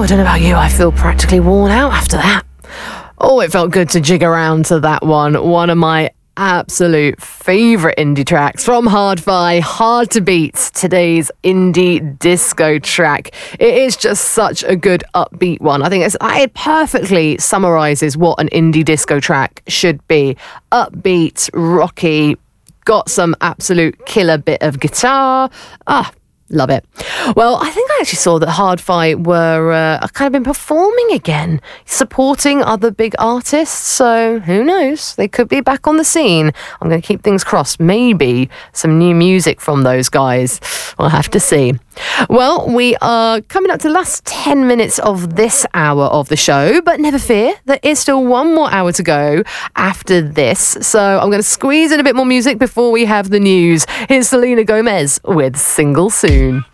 I don't know about you, I feel practically worn out after that. Oh, it felt good to jig around to that one. One of my absolute favourite indie tracks from Hard-Fi, Hard to Beat, today's indie disco track. It is just such a good upbeat one. I think it perfectly summarises what an indie disco track should be. Upbeat, rocky, got some absolute killer bit of guitar. Love it. Well, I think I actually saw that Hard-Fi were kind of been performing again, supporting other big artists. So who knows? They could be back on the scene. I'm going to keep things crossed. Maybe some new music from those guys. We'll have to see. Well, we are coming up to the last 10 minutes of this hour of the show, but never fear, there is still one more hour to go after this. So I'm going to squeeze in a bit more music before we have the news. Here's Selena Gomez with Single Soon.